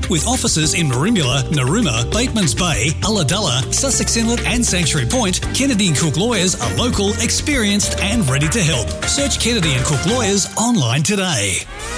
With offices in Merimbula, Narooma, Batemans Bay, Ulladulla, Sussex Inlet and Sanctuary Point, Kennedy & Cook Lawyers are local, experienced and ready to help. Search Kennedy & Cook Lawyers online today.